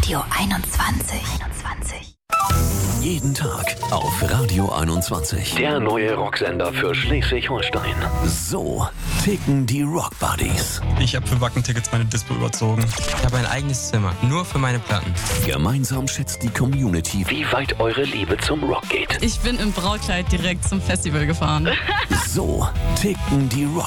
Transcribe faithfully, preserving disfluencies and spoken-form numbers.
Radio einundzwanzig. einundzwanzig. Jeden Tag auf Radio einundzwanzig. Der neue Rocksender für Schleswig-Holstein. So ticken die Rock Buddies. Ich habe für Wacken-Tickets meine Dispo überzogen. Ich habe ein eigenes Zimmer, nur für meine Platten. Gemeinsam schätzt die Community, wie weit eure Liebe zum Rock geht. Ich bin im Brautkleid direkt zum Festival gefahren. So ticken die Rock